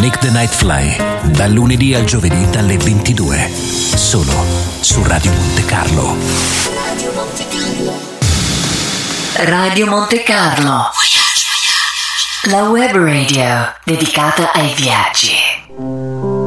Nick the Nightfly, dal lunedì al giovedì dalle 22, solo su Radio Monte Carlo. Radio Monte Carlo, la web radio dedicata ai viaggi.